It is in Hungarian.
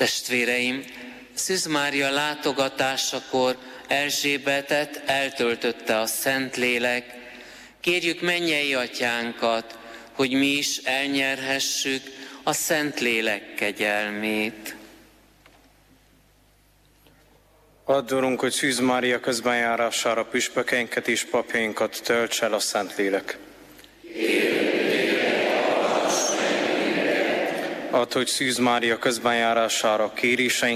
Testvéreim, Szűz Mária látogatásakor Erzsébetet eltöltötte a Szentlélek. Kérjük mennyei Atyánkat, hogy mi is elnyerhessük a Szentlélek kegyelmét. Add, Urunk, hogy Szűz Mária közbenjárására püspökeinket és papjainkat tölts el a Szentlélek. Add, hogy Szűz Mária közbenjárására kéréseink